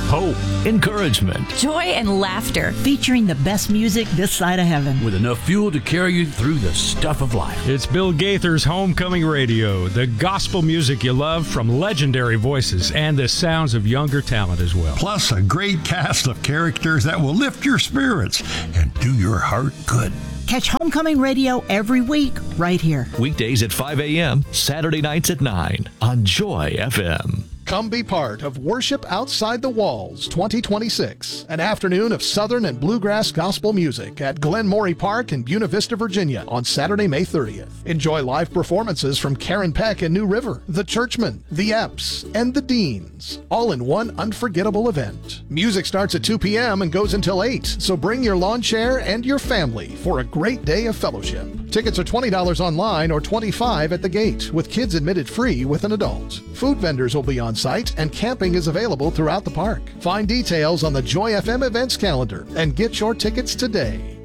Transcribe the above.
hope, encouragement, joy and laughter, featuring the best music this side of heaven, with enough fuel to carry you through the stuff of life. It's Bill Gaither's Homecoming Radio, the gospel music you love from legendary voices and the sounds of younger talent as well. Plus a great cast of characters that will lift your spirits and do your heart good. Catch Homecoming Radio every week right here. Weekdays at 5 a.m., Saturday nights at 9 on Joy FM. Come be part of Worship Outside the Walls 2026, an afternoon of Southern and Bluegrass gospel music at Glen Morey Park in Buena Vista, Virginia on Saturday, May 30th. Enjoy live performances from Karen Peck and New River, The Churchmen, The Epps, and The Deans, all in one unforgettable event. Music starts at 2 p.m. and goes until 8, so bring your lawn chair and your family for a great day of fellowship. Tickets are $20 online or $25 at the gate, with kids admitted free with an adult. Food vendors will be on site, and camping is available throughout the park. Find details on the Joy FM events calendar and get your tickets today.